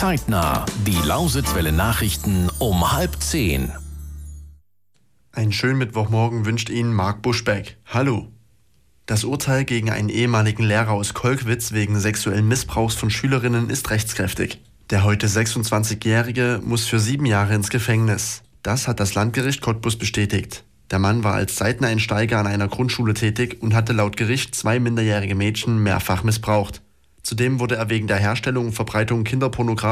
Zeitnah, die Lausitzwelle Nachrichten um 9:30. Einen schönen Mittwochmorgen wünscht Ihnen Marc Buschbeck. Hallo. Das Urteil gegen einen ehemaligen Lehrer aus Kolkwitz wegen sexuellen Missbrauchs von Schülerinnen ist rechtskräftig. Der heute 26-Jährige muss für 7 Jahre ins Gefängnis. Das hat das Landgericht Cottbus bestätigt. Der Mann war als Seiteneinsteiger an einer Grundschule tätig und hatte laut Gericht 2 minderjährige Mädchen mehrfach missbraucht. Zudem wurde er wegen der Herstellung und Verbreitung kinderpornografischer